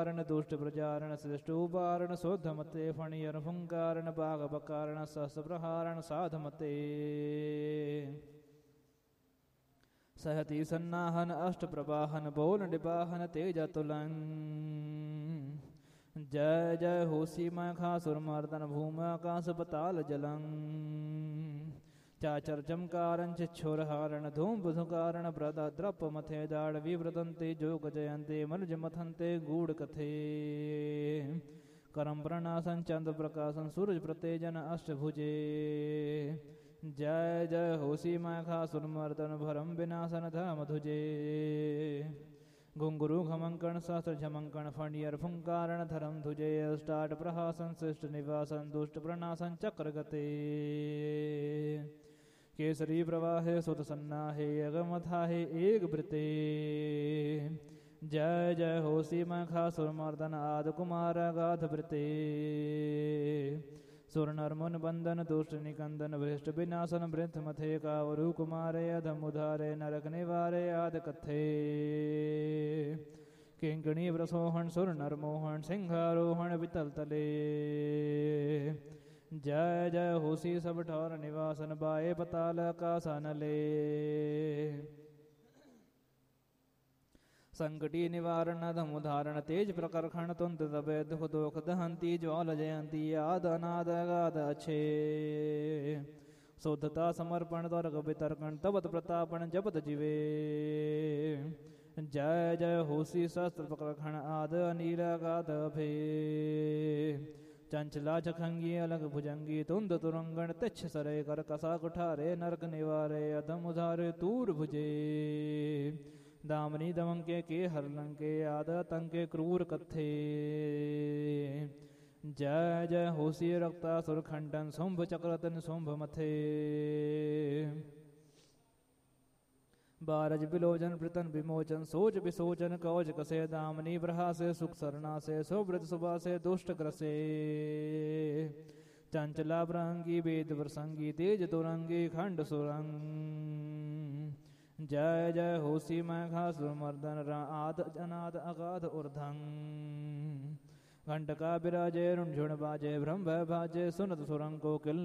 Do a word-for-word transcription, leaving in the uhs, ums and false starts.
निवारण दुष्ट प्रजारण श्रेष्ठ उपारण शोधमते फणियर फुंकारण बाघ बकारण सहस प्रहारण साधमते सहती सन्नाहन अष्ट प्रवाहन बोल निपाहन तेज तुलं जय जय होसी मखासुर मर्दन भूम आकाश पताल जलं चाचर चमकारं चिच्छोरहारण धूम बुधुकारण प्रदा द्रप मथे दाड़ विव्रतन्ते जोग जयन्ते मनुज मथन्ते गूढ़ कथे करम प्रणासन चंद्र प्रकाशन सूरज प्रतेजन अष्टभुजे जय जय होसी मखासुर मर्दन भरम विनाशन धर्म धुजे घुंगुरु घमंकण सहस्र झमंकण फणियर फुंकारण धरम धुजे अष्टाट प्रहासन श्रेष्ठ निवासन दुष्ट प्रणासन चक्र गते केसरी प्रवाहे सुत सन्नाहे अगमथाहे एक वृते जय जय होसी मखासुर मर्दन आद कुमार गाध वृते सुर नर मुन बंदन दुष्ट निकंदन भ्रष्ट विनाशन वृद्ध मथे कावरु कुमारे अधम उधारे नरक निवारे आद कथे किंकणी व्रसोहन सुर नर मोहन सिंहारोहण वितल तले जय जय होसी सब ठौर निवासन बाए पताल कासानले संकटी निवारण धम उदाहरण तेज प्रकर्षण तुंत दबे दुख दोख दहंती ज्वाल जयंती आद अनाद अगाध अच्छे शुद्धता समर्पण तर्क वितर्कण तबत प्रतापण जपत जीवे जय जय होसी शस्त्र प्रकर्षण आद अनील अगाध अभे चंचला चखंगी अलग भुजंगी तुंद तुरंगण तिच्छ सरे कर कसा कुठारे नरक निवारे अधम उधारे तूर भुजे दामनी दमंके के हरलंके आद तंके क्रूर कथे जय जय होसी रक्ता सुरखंडन शुंभ चक्रतन शुंभ मथे बारज बिलोचन प्रतन विमोचन सोच विसोचन कौच कसे दामनी ब्रहा से सुख सरना से सुब्रत सुबह से दुष्ट ग्रसे चंचला ब्रंगी वेद प्रसंगी तेज तुरंगी खंड सुरंग जय जय होसी मखासुर मर्दन आद अनाद अगाध ऊर्धं घंटका विराजे रुंझुण बाजे ब्रह्म बाजे सुनत सुरंग को किल